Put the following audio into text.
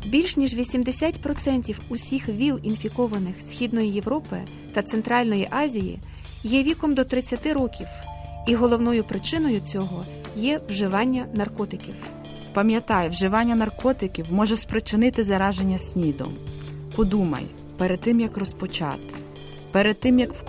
Більш ніж 80% усіх ВІЛ-інфікованих Східної Європи та Центральної Азії є віком до 30 років, і головною причиною цього є вживання наркотиків. Пам'ятай, вживання наркотиків може спричинити зараження СНІДом. Подумай, перед тим, як розпочати, перед тим, як